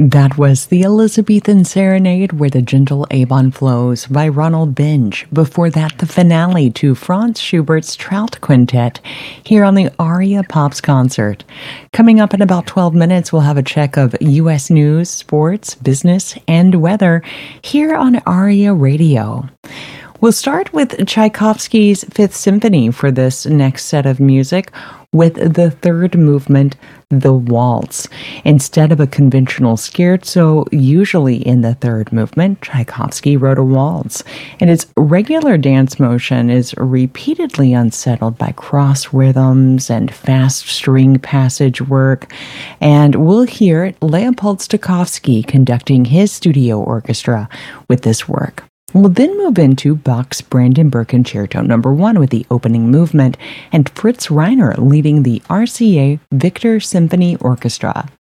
That was the Elizabethan Serenade where the gentle Avon flows by Ronald Binge. Before that, the finale to Franz Schubert's Trout Quintet here on the Aria Pops concert. Coming up in about 12 minutes, we'll have a check of U.S. news, sports, business, and weather here on Aria Radio. We'll start with Tchaikovsky's Fifth Symphony for this next set of music with the third movement, the waltz. Instead of a conventional scherzo, usually in the third movement, Tchaikovsky wrote a waltz, and its regular dance motion is repeatedly unsettled by cross rhythms and fast string passage work. And we'll hear Leopold Stokowski conducting his studio orchestra with this work. We'll then move into Bach's Brandenburg Concerto No. 1 with the opening movement and Fritz Reiner leading the RCA Victor Symphony Orchestra.